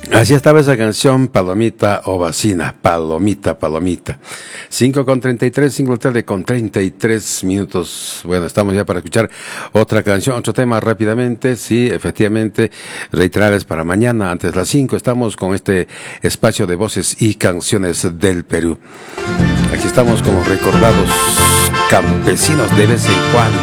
Así estaba esa canción, Palomita o Vacina, Palomita, Palomita. 5:33, 5:33. Bueno, estamos ya para escuchar otra canción, otro tema rápidamente. Sí, efectivamente, reiterarles para mañana, antes de las 5, estamos con este espacio de voces y canciones del Perú. Aquí estamos como recordados campesinos de vez en cuando.